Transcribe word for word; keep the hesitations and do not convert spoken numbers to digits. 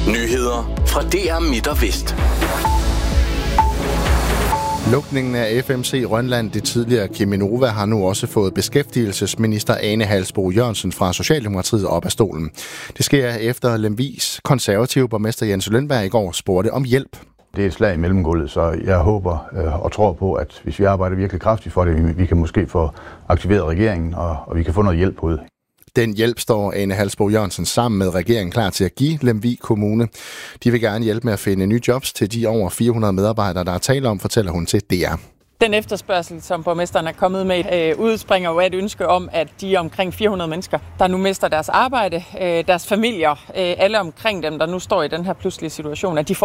Nyheder fra D R Midt og Vest. Lukningen af F M C Rønland, det tidligere Cheminova, har nu også fået beskæftigelsesminister Ane Halsboe Jørgensen fra Socialdemokratiet op af stolen. Det sker efter Lemvigs konservative borgmester Jens Lønberg i går spurgte om hjælp. Det er et slag i mellemgulvet, så jeg håber øh, og tror på, at hvis vi arbejder virkelig kraftigt for det, vi kan måske få aktiveret regeringen, og, og vi kan få noget hjælp ud. Den hjælp står Ane Halsboe Jørgensen sammen med regeringen klar til at give Lemvig Kommune. De vil gerne hjælpe med at finde nye jobs til de over fire hundrede medarbejdere, der er tale om, fortæller hun til D R. Den efterspørgsel, som borgmesteren er kommet med, øh, udspringer jo af et ønske om, at de omkring fire hundrede mennesker, der nu mister deres arbejde, øh, deres familier, øh, alle omkring dem, der nu står i den her pludselige situation, at de får